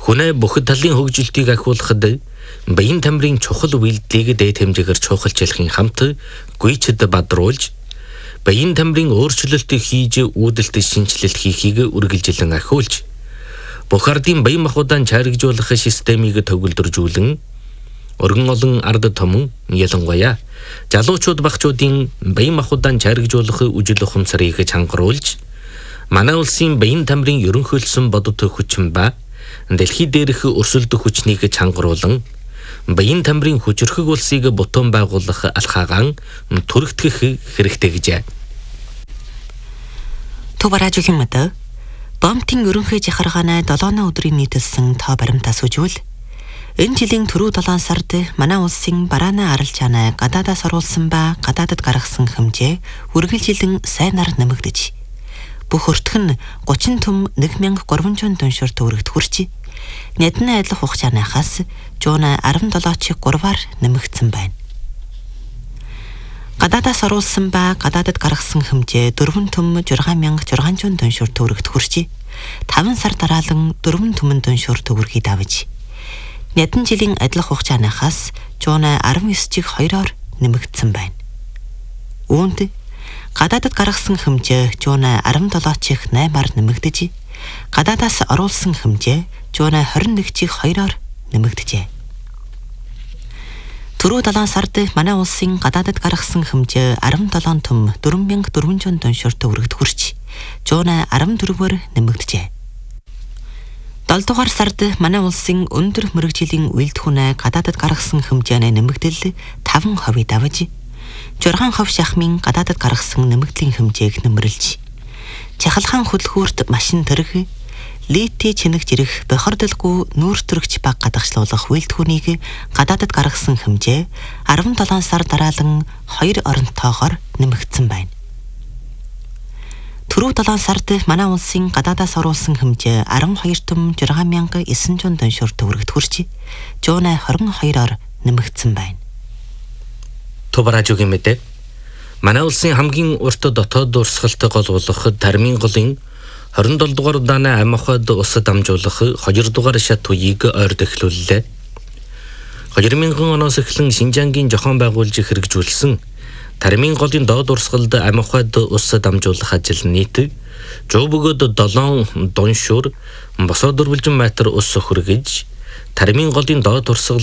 Хүнээ бүх талын хөгжилтийг ахиулахад баян тамирын чухал үйлдэлийг дээд хэмжээгээр чухалчлахын хамт гүйцэд бадруулж баян тамирын өөрчлөлт хийж үүдэлт шинжилэлт хийхийг үргэлжлэн ахиулж бүх ардын баян махбодаа чаргижуулах системийг төгөлдржүүлэн өргөн олон ард түмэн ялангуяа залуучууд багчуудын баян махбодаа чаргижуулах үжил ухамсарыг чангаруулж манай улсын баян тамирын ерөнхийлсөн бодит хүчин ба дэлхий дээрх өрсөлдөх хүчнийг чангаруулан баян тамирын хүчрхэг улсыг бутуун байгуулах алхаагаан түрэгдэх хэрэгтэй гэжээ. Төваражгийн мэд Бомтын ерөнхий жахаргааны 7 өдрийн нийтэлсэн тоо баримтаас үжүүл энэ жилийн түрүү 7 сард манай улсын барааны аралжааны гадаадаас оруулсан ба гадаадд гаргасан хэмжээ үргэлжилэн сайнаар нэмэгдэж бүх өртгөн 30 төм 1300 тоншор төгрөгт хүрч Нядны адилах хугацаанаас жуунаа 17 чиг 3-аар нэмэгдсэн байна. Гадаадаас оруулсан ба гадаадд гаргасан хэмжээ 4 төм 6600 тоншор төгрөгт хүрч 5 сар дараалан 4 төмөн тоншор төгрөгийг давж Нядны жилийн адилах хугацаанаас жуунаа 19 чиг 2-оор нэмэгдсэн байна. Үүнд гадаадд гаргасан хэмжээ жуунаа 17 чиг 8-аар нэмэгдэж гадаадаас оруулсан хэмжээ жуунаа 21 чиг 2-оор нэмэгдэжээ. Түрүү 7 сард манай улсын гадаадд гаргасан хэмжээ 17 төм 4400 тоншор төгрөгт хүрч жуунаа 14-оор нэмэгдэжээ. 7 дугаар сард манай улсын өндөр мэргэжлийн үйлдвэрнээ гадаадд гаргасан хэмжээний нэмэгдэл 5% давж 6% шахмын гадаадд гаргасан нэмэгдлийн хэмжээг нэмэрлж чахалхан хөдөлгөөрт машин тэрэг лити чинэг жирэх бохирдолгүй нүүр төрөгч баг гадагшлуулах үйлдвэрнийг гадаадд гаргасан хэмжээ 17 сар дараалан 2 оронтойгоор нэмэгдсэн байна. Түрүү 7 сард манай улсын гадаадаас оруулсан хэмжээ 12 төм 6900 тоншор төгрөгт хүрч жуунаа 22-оор нэмэгдсэн байна. Төваражгийн мэдээ манай улсын хамгийн урт дотоод урсгалт гол болох Тармын голын 27 дугаар удааны амхад ус дамжуулах 2 дугаар шат үеийг ойрд эхлүүллээ. 2000 оноос эхлэн Шинжаангийн зохион байгуулж хэрэгжүүлсэн Тармын голын доод урсгалд амхад ус дамжуулах ажил нийт 100 бөгөөд 7 доншуур босоо 4 метр ус хөргөж Тармын голын доод урсгал